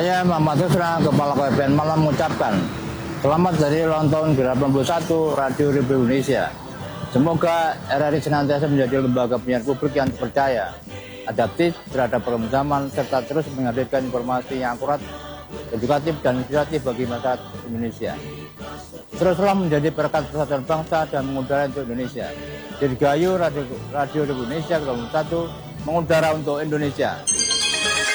Saya Muhammad Husna, Kepala KPN Malang mengucapkan selamat dari ulang tahun ke-81 Radio Republik Indonesia. Semoga RRI senantiasa menjadi lembaga penyiar publik yang terpercaya, adaptif terhadap perkembangan zaman, serta terus menghadirkan informasi yang akurat, edukatif, dan inspiratif bagi masyarakat Indonesia. Teruslah menjadi berkat persatuan bangsa dan mengudara untuk Indonesia. Dirgahayu Radio Republik Indonesia ke-21 mengudara untuk Indonesia.